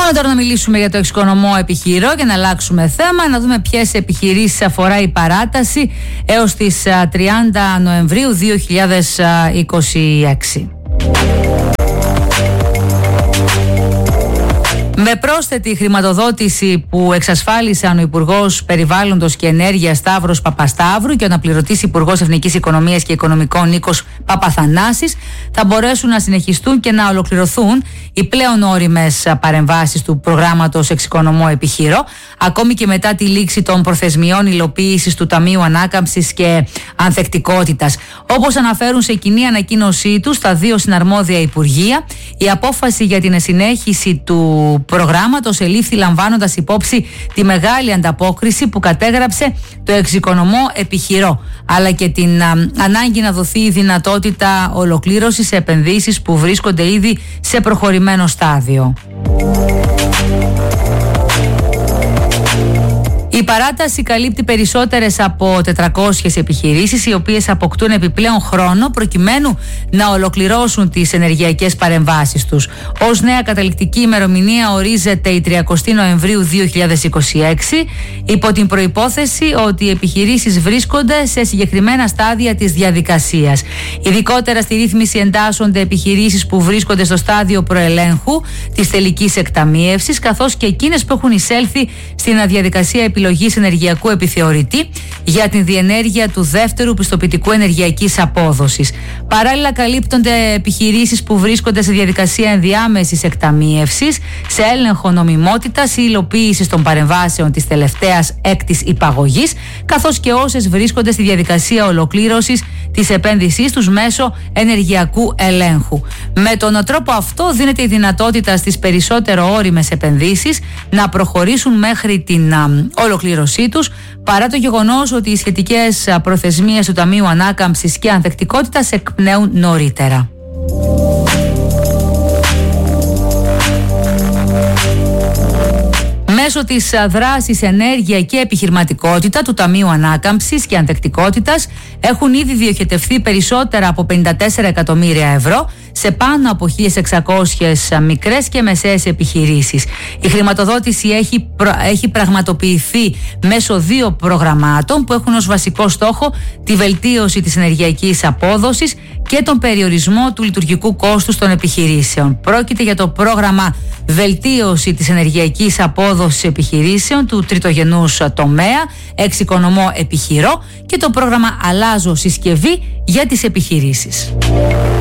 Πάμε τώρα να μιλήσουμε για το εξοικονομώ επιχειρώ και να αλλάξουμε θέμα, να δούμε ποιες επιχειρήσεις αφορά η παράταση έως τις 30 Νοεμβρίου 2026. Με πρόσθετη χρηματοδότηση που εξασφάλισαν ο Υπουργός Περιβάλλοντος και Ενέργειας Σταύρος Παπασταύρου και ο αναπληρωτής Υπουργός Εθνικής Οικονομίας και Οικονομικών Νίκος Παπαθανάσης, θα μπορέσουν να συνεχιστούν και να ολοκληρωθούν οι πλέον ώριμες παρεμβάσεις του προγράμματος Εξοικονομώ επιχειρώ, ακόμη και μετά τη λήξη των προθεσμιών υλοποίησης του Ταμείου Ανάκαμψης και Ανθεκτικότητας. Όπως αναφέρουν σε κοινή ανακοίνωσή τους τα δύο συναρμόδια υπουργεία, η απόφαση για την συνέχιση του προγράμματος ελήφθη λαμβάνοντας υπόψη τη μεγάλη ανταπόκριση που κατέγραψε το Εξοικονομώ επιχειρώ, αλλά και την ανάγκη να δοθεί η δυνατότητα ολοκλήρωσης σε επενδύσεις που βρίσκονται ήδη σε προχωρημένο στάδιο. Η παράταση καλύπτει περισσότερες από 400 επιχειρήσεις, οι οποίες αποκτούν επιπλέον χρόνο προκειμένου να ολοκληρώσουν τις ενεργειακές παρεμβάσεις τους. Ως νέα καταληκτική ημερομηνία ορίζεται η 30 Νοεμβρίου 2026, υπό την προϋπόθεση ότι οι επιχειρήσεις βρίσκονται σε συγκεκριμένα στάδια της διαδικασίας. Ειδικότερα στη ρύθμιση εντάσσονται επιχειρήσεις που βρίσκονται στο στάδιο προελέγχου της τελικής εκταμίευσης, καθώς και εκείνες που έχουν εισέλθει στην διαδικασία επιλογής ενεργειακού επιθεωρητή για την διενέργεια του δεύτερου πιστοποιητικού ενεργειακής απόδοσης. Παράλληλα, καλύπτονται επιχειρήσεις που βρίσκονται σε διαδικασία ενδιάμεσης εκταμίευσης, σε έλεγχο νομιμότητας ή υλοποίησης των παρεμβάσεων της τελευταίας έκτης υπαγωγής, καθώς και όσες βρίσκονται στη διαδικασία ολοκλήρωσης της επένδυσής τους μέσω ενεργειακού ελέγχου. Με τον τρόπο αυτό δίνεται η δυνατότητα στις περισσότερο ώριμες επενδύσεις να προχωρήσουν μέχρι την ολοκλήρωσή τους, παρά το γεγονός ότι οι σχετικές προθεσμίες του Ταμείου Ανάκαμψης και Ανθεκτικότητας εκπνέουν νωρίτερα. Μέσω της δράσης ενέργεια και επιχειρηματικότητα του Ταμείου Ανάκαμψης και Ανθεκτικότητας έχουν ήδη διοχετευθεί περισσότερα από 54 εκατομμύρια ευρώ σε πάνω από 1.600 μικρές και μεσαίες επιχειρήσεις. Η χρηματοδότηση έχει πραγματοποιηθεί μέσω δύο προγραμμάτων που έχουν ως βασικό στόχο τη βελτίωση της ενεργειακής απόδοσης και τον περιορισμό του λειτουργικού κόστους των επιχειρήσεων. Πρόκειται για το πρόγραμμα Βελτίωση της ενεργειακής απόδοσης επιχειρήσεων του τριτογενούς τομέα Εξοικονομώ επιχειρώ και το πρόγραμμα Αλλάζω συσκευή για τις επιχειρήσεις.